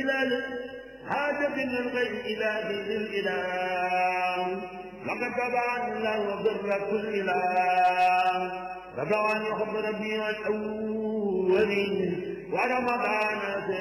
إلى حاجة من غير إله للإله لقد تبعني الله وضر كل إله رفعني حب ربي الأولين ورمضان